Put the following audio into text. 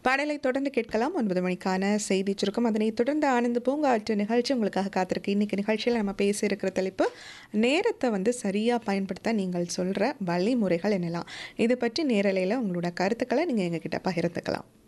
பாடலை தொடர்ந்து கேட்கலாம் 9 மணிக்கான செய்தி சுருக்கம். அதனைத் தொடர்ந்து ஆனந்த பூங்காற்று நிகழ்ச்சி உங்களுக்காக காத்திருக்கு. இன்னைக்கு நிகழ்ச்சியில் நம்ம பேச இருக்கிற தலைப்பு நேரத்தை சரியாக பயன்படுத்த நீங்கள் சொல்கிற வழிமுறைகள் என்னலாம். இது பற்றி நேரலையில் உங்களோட கருத்துக்களை நீங்கள் எங்ககிட்ட பகிர்ந்துக்கலாம்.